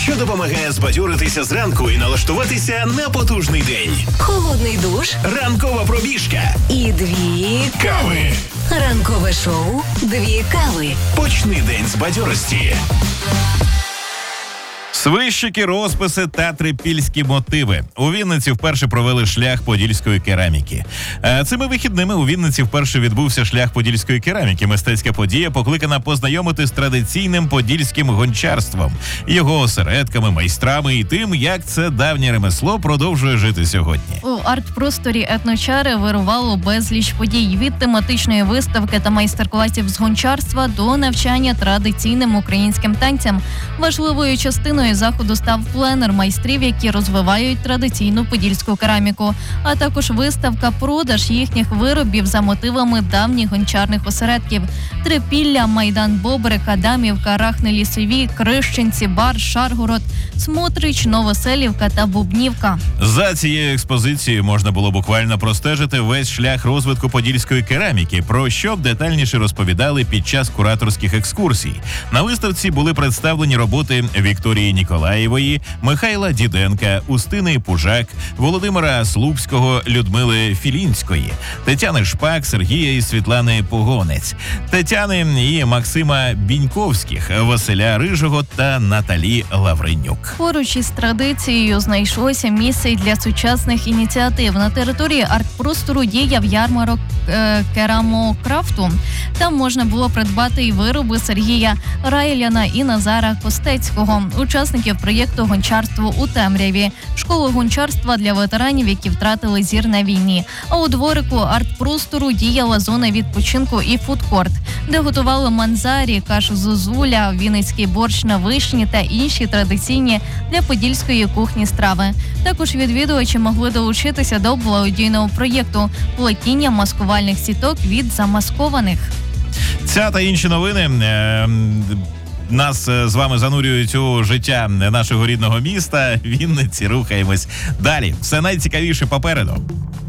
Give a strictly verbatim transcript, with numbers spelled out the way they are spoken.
що допомагає збадьоритися зранку і налаштуватися на потужний день. Холодний душ, Ранкова пробіжка і дві кави. Ранкове шоу «Дві кави». Почни день з бадьорості. Свищики, розписи та трипільські мотиви. У Вінниці вперше провели шлях подільської кераміки. А цими вихідними у Вінниці вперше відбувся шлях подільської кераміки. Мистецька подія покликана познайомити з традиційним подільським гончарством, його осередками, майстрами і тим, як це давнє ремесло продовжує жити сьогодні. У арт-просторі етночари вирувало безліч подій – від тематичної виставки та майстер-класів з гончарства до навчання традиційним українським танцям. Важливою частиною заходу став пленер майстрів, які розвивають традиційну подільську кераміку, а також виставка-продаж їхніх виробів за мотивами давніх гончарних осередків: Трипілля, Майдан Бобрик, Адамівка, Рахни-Лісові, Крищенці, Бар, Шаргород, Смотрич, Новоселівка та Бубнівка. За цією експозицією можна було буквально простежити весь шлях розвитку подільської кераміки, про що детальніше розповідали під час кураторських екскурсій. На виставці були представлені роботи Вікторії Ніколаєвої, Михайла Діденка, Устини Пужак, Володимира Слупського, Людмили Філінської, Тетяни Шпак, Сергія і Світлани Погонець, Тетяни і Максима Біньковських, Василя Рижого та Наталі Лавренюк. Поруч із традицією знайшлося місце й для сучасних ініціатив. На території арт-простору діяв ярмарок е, керамокрафту. Там можна було придбати і вироби Сергія Райляна і Назара Костецького, учасників проєкту «Гончарство у темряві», школи гончарства для ветеранів, які втратили зір на війні. А у дворику арт-простору діяла зона відпочинку і фудкорт, де готували манзарі, кашу зозуля, вінницький борщ на вишні та інші традиційні для подільської кухні страви. Також відвідувачі могли долучитися до благодійного проєкту «Плетіння маскувальних сіток від замаскованих». Ця та інші новини е- нас з вами занурюють у життя нашого рідного міста. Вінниці, рухаємось далі. Все найцікавіше попереду.